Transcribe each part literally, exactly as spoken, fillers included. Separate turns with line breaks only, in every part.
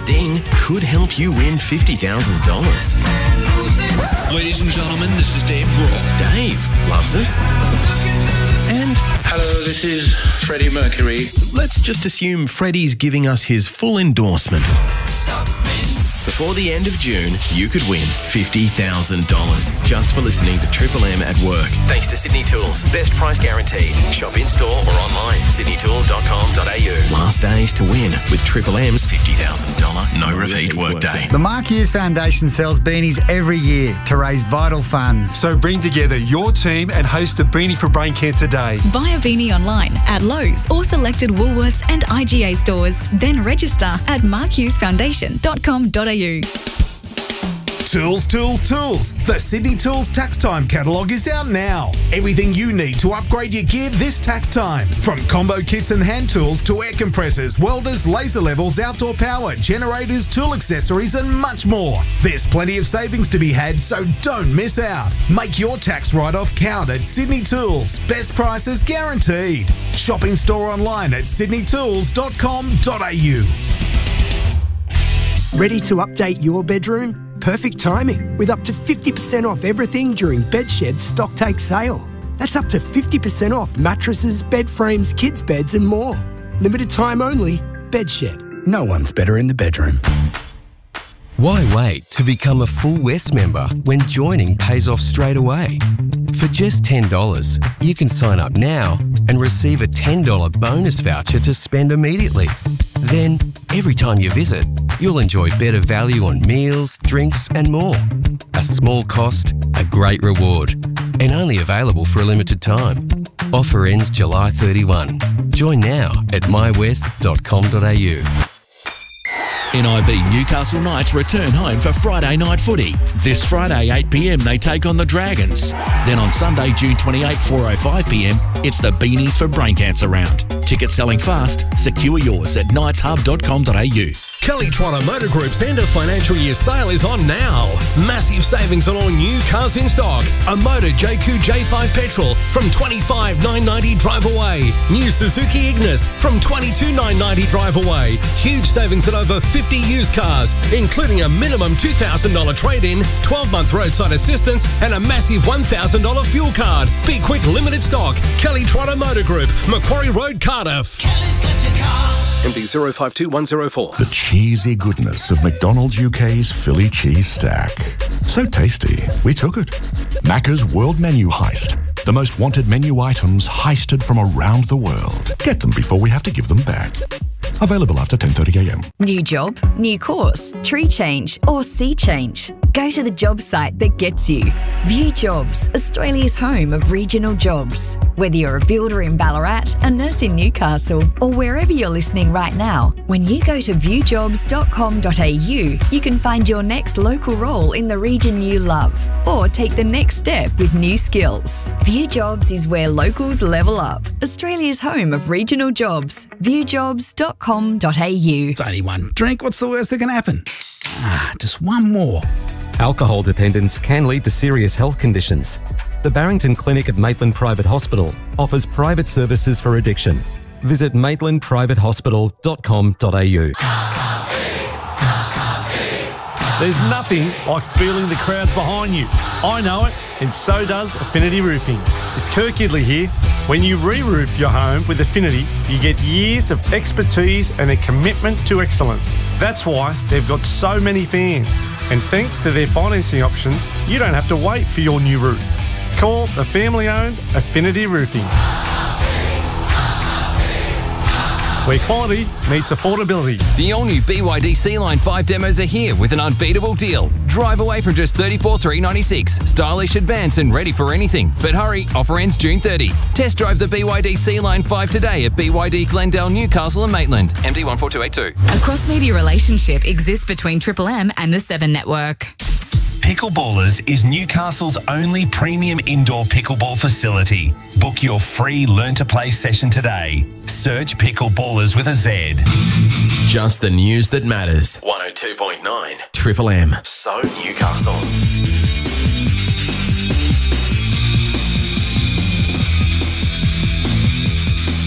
Sting could help you win fifty thousand dollars.
Ladies and gentlemen, this is Dave Grohl.
Dave loves us. And
hello, this is Freddie Mercury.
Let's just assume Freddie's giving us his full endorsement. Before the end of June, you could win fifty thousand dollars just for listening to Triple M at work. Thanks to Sydney Tools. Best price guaranteed. Shop in-store or online. sydney tools dot com dot a u. Last days to win with Triple M's fifty thousand dollars no repeat workday.
The Mark Hughes Foundation sells beanies every year to raise vital funds.
So bring together your team and host the Beanie for Brain Cancer Day.
Buy a beanie online at Lowe's or selected Woolworths and I G A stores. Then register at mark hughes foundation dot com dot a u.
Tools, tools, tools. The Sydney Tools Tax Time catalogue is out now. Everything you need to upgrade your gear this tax time. From combo kits and hand tools to air compressors, welders, laser levels, outdoor power, generators, tool accessories and much more. There's plenty of savings to be had, so don't miss out. Make your tax write-off count at Sydney Tools. Best prices guaranteed. Shop in store online at sydney tools dot com dot a u.
Ready to update your bedroom? Perfect timing, with up to fifty percent off everything during Bedshed's stock take sale. That's up to fifty percent off mattresses, bed frames, kids' beds and more. Limited time only. Bedshed. No one's better in the bedroom.
Why wait to become a full West member when joining pays off straight away? For just ten dollars, you can sign up now and receive a ten dollars bonus voucher to spend immediately. Then, every time you visit, you'll enjoy better value on meals, drinks and more. A small cost, a great reward, and only available for a limited time. Offer ends July thirty-first. Join now at my west dot com dot a u.
N I B Newcastle Knights return home for Friday night footy. This Friday, eight p m, they take on the Dragons. Then on Sunday, June twenty-eighth, four oh five p m, it's the Beanies for Brain Cancer round. Tickets selling fast. Secure yours at knights hub dot com dot a u.
Kelly Trotter Motor Group's end of financial year sale is on now. Massive savings on all new cars in stock. A Motor J Q J five petrol from twenty-five thousand nine hundred ninety drive away. New Suzuki Ignis from twenty-two thousand nine hundred ninety drive away. Huge savings on over fifty used cars, including a minimum two thousand dollars trade-in, twelve month roadside assistance and a massive one thousand dollars fuel card. Be quick, limited stock. Kelly Trotter Motor Group, Macquarie Road, Cardiff.
Kelly's got your car.
M D zero five two one zero four.
The cheesy goodness of McDonald's U K's Philly cheese stack. So tasty, we took it. Macca's World Menu Heist. The most wanted menu items heisted from around the world. Get them before we have to give them back. Available after ten thirty a m.
New job, new course, tree change or sea change. Go to the job site that gets you. View Jobs, Australia's home of regional jobs. Whether you're a builder in Ballarat, a nurse in Newcastle or wherever you're listening right now, when you go to view jobs dot com dot a u, you can find your next local role in the region you love or take the next step with new skills. View Jobs is where locals level up. Australia's home of regional jobs. view jobs dot com dot a u.
It's only one drink. What's the worst that can happen? Ah, just one more.
Alcohol dependence can lead to serious health conditions. The Barrington Clinic at Maitland Private Hospital offers private services for addiction. Visit maitland private hospital dot com dot a u.
There's nothing like feeling the crowds behind you. I know it, and so does Affinity Roofing. It's Kirk Gidley here. When you re-roof your home with Affinity, you get years of expertise and a commitment to excellence. That's why they've got so many fans. And thanks to their financing options, you don't have to wait for your new roof. Call the family-owned Affinity Roofing, where quality meets affordability.
The all-new B Y D C-Line five demos are here with an unbeatable deal. Drive away from just thirty-four thousand three hundred ninety-six. Stylish, advanced and ready for anything. But hurry, offer ends June thirtieth. Test drive the B Y D C-Line five today at B Y D Glendale, Newcastle and Maitland. M D one four two eight two.
A cross-media relationship exists between Triple M and the Seven Network.
Pickleballers is Newcastle's only premium indoor pickleball facility. Book your free Learn to Play session today. Search Pickleballers with a Z.
Just the news that matters. one oh two point nine Triple M. So Newcastle.
Hello,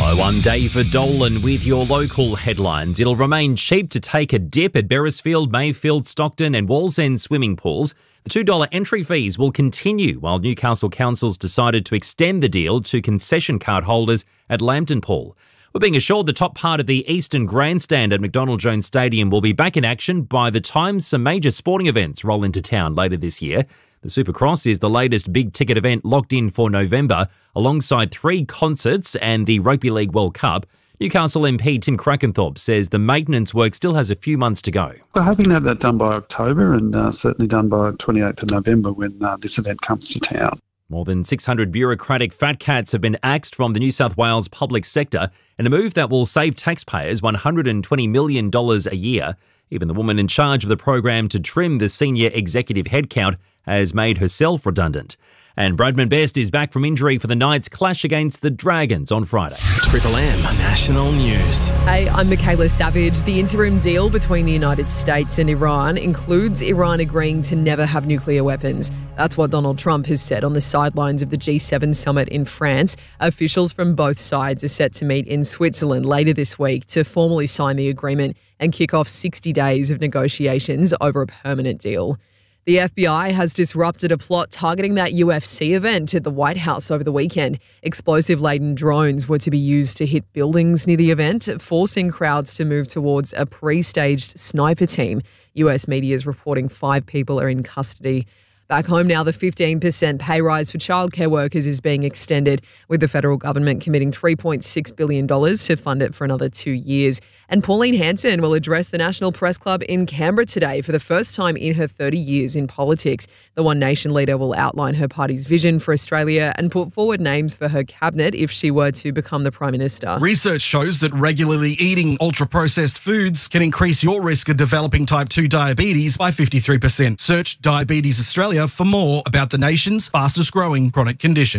Hello, I'm David Dolan with your local headlines. It'll remain cheap to take a dip at Beresfield, Mayfield, Stockton and Wallsend swimming pools. The two dollars entry fees will continue while Newcastle Council's decided to extend the deal to concession card holders at Lambton Pool. We're being assured the top part of the Eastern Grandstand at McDonald Jones Stadium will be back in action by the time some major sporting events roll into town later this year. The Supercross is the latest big-ticket event locked in for November, alongside three concerts and the Rugby League World Cup. Newcastle M P Tim Krakenthorpe says the maintenance work still has a few months to go.
We're hoping to have that done by October and uh, certainly done by twenty-eighth of November when uh, this event comes to town.
More than six hundred bureaucratic fat cats have been axed from the New South Wales public sector in a move that will save taxpayers one hundred twenty million dollars a year. Even the woman in charge of the program to trim the senior executive headcount has made herself redundant. And Bradman Best is back from injury for the Knights' clash against the Dragons on Friday.
Triple M National News.
Hey, I'm Michaela Savage. The interim deal between the United States and Iran includes Iran agreeing to never have nuclear weapons. That's what Donald Trump has said on the sidelines of the G seven summit in France. Officials from both sides are set to meet in Switzerland later this week to formally sign the agreement and kick off sixty days of negotiations over a permanent deal. The F B I has disrupted a plot targeting that U F C event at the White House over the weekend. Explosive-laden drones were to be used to hit buildings near the event, forcing crowds to move towards a pre-staged sniper team. U S media is reporting five people are in custody. Back home now, the fifteen percent pay rise for childcare workers is being extended, with the federal government committing three point six billion dollars to fund it for another two years. And Pauline Hanson will address the National Press Club in Canberra today for the first time in her thirty years in politics. The One Nation leader will outline her party's vision for Australia and put forward names for her cabinet if she were to become the Prime Minister.
Research shows that regularly eating ultra-processed foods can increase your risk of developing type two diabetes by fifty-three percent. Search Diabetes Australia for more about the nation's fastest growing chronic condition.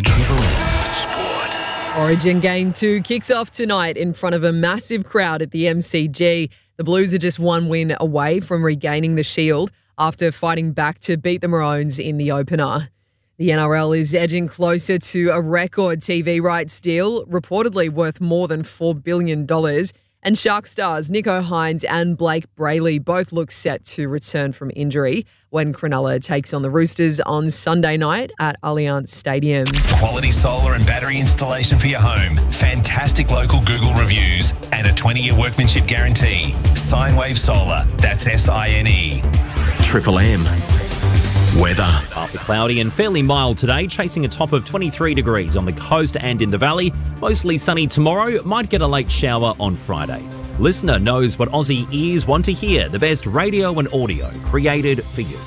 Origin Game two kicks off tonight in front of a massive crowd at the M C G. The Blues are just one win away from regaining the Shield after fighting back to beat the Maroons in the opener. The N R L is edging closer to a record T V rights deal, reportedly worth more than four billion dollars. And Shark stars Nico Hines and Blake Brayley both look set to return from injury when Cronulla takes on the Roosters on Sunday night at Allianz Stadium.
Quality solar and battery installation for your home. Fantastic local Google reviews and a twenty-year workmanship guarantee. Sinewave Solar. That's S I N E.
Triple M. Weather.
Partly cloudy and fairly mild today, chasing a top of twenty-three degrees on the coast and in the valley. Mostly sunny tomorrow, might get a late shower on Friday. Listener knows what Aussie ears want to hear, the best radio and audio created for you.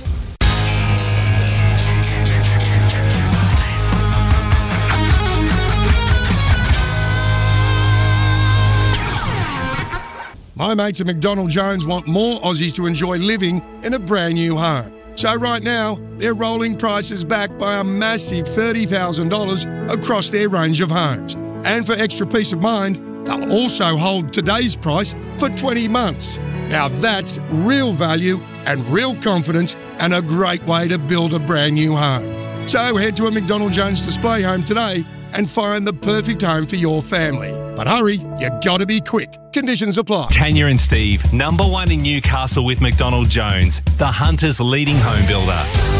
My mates at McDonald Jones want more Aussies to enjoy living in a brand new home. So right now, they're rolling prices back by a massive thirty thousand dollars across their range of homes. And for extra peace of mind, they'll also hold today's price for twenty months. Now that's real value and real confidence and a great way to build a brand new home. So head to a McDonald Jones display home today and find the perfect home for your family. But hurry, you gotta be quick. Conditions apply.
Tanya and Steve, number one in Newcastle with McDonald Jones, the Hunter's leading home builder.